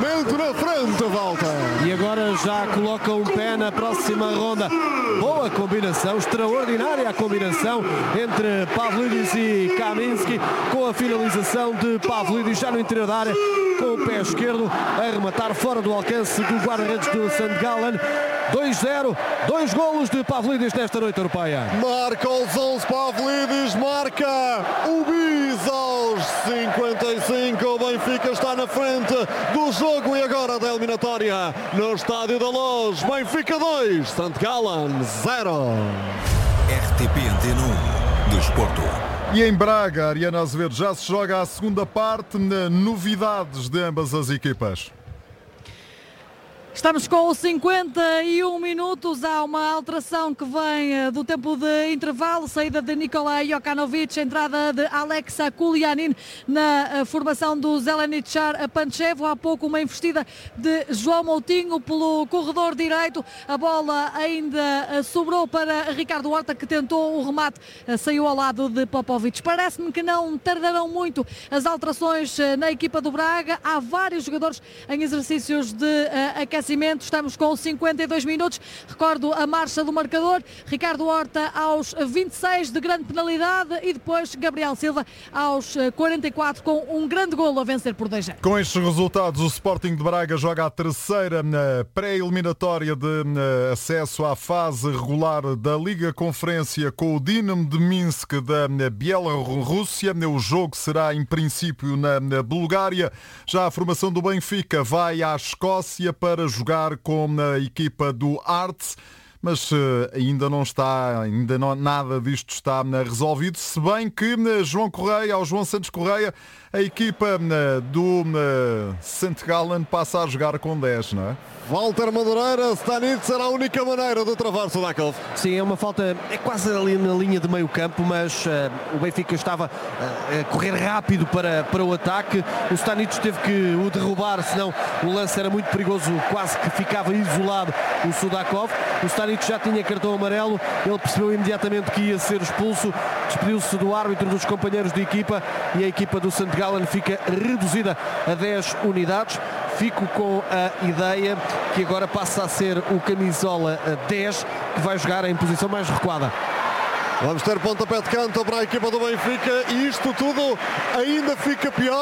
claramente na frente, volta. E agora já coloca um pé na próxima ronda. Boa combinação, extraordinária a combinação entre Pavlidis e Kaminski, com a finalização de Pavlidis já no interior da área, com o pé esquerdo a rematar fora do alcance do guarda-redes do St. Gallen. 2-0, 2 golos de Pavlidis nesta noite europeia. Marca os 11 Pavlidis, marca o bis aos 55. O Benfica está na frente do jogo e agora da eliminatória no Estádio da Luz. Benfica 2, St. Gallen 0. RTP Antena 1 Desporto. E em Braga, Ariana Azevedo, já se joga a segunda parte. Novidades de ambas as equipas. Estamos com 51 minutos, há uma alteração que vem do tempo de intervalo, saída de Nikolai Jokanovic, entrada de Alexa Kuljanin na formação do Zelenichar Panchevo, há pouco uma investida de João Moutinho pelo corredor direito, a bola ainda sobrou para Ricardo Horta que tentou o remate, saiu ao lado de Popovic. Parece-me que não tardarão muito as alterações na equipa do Braga, há vários jogadores em exercícios de aquecimento. Estamos com 52 minutos. Recordo a marcha do marcador. Ricardo Horta aos 26 de grande penalidade e depois Gabriel Silva aos 44 com um grande golo a vencer por 2-0. Com estes resultados, o Sporting de Braga joga a terceira pré-eliminatória de acesso à fase regular da Liga Conferência com o Dinamo de Minsk da Bielorrússia. O jogo será em princípio na Bulgária. Já a formação do Benfica vai à Escócia para jogar com a equipa do Hearts, mas ainda nada disto está resolvido, se bem que João Santos Correia, a equipa do St. Gallen passa a jogar com 10, não é? Walter Madureira, Stanic será a única maneira de travar Sudakov. Sim, é uma falta, é quase ali na linha de meio campo, mas o Benfica estava a correr rápido para o ataque. O Stanic teve que o derrubar, senão o lance era muito perigoso, quase que ficava isolado o Sudakov. O Stanic já tinha cartão amarelo, ele percebeu imediatamente que ia ser expulso, despediu-se do árbitro, dos companheiros de equipa, e a equipa do St. Gallen fica reduzida a 10 unidades. Fico com a ideia que agora passa a ser o camisola 10 que vai jogar em posição mais recuada. Vamos ter pontapé de canto para a equipa do Benfica e isto tudo ainda fica pior.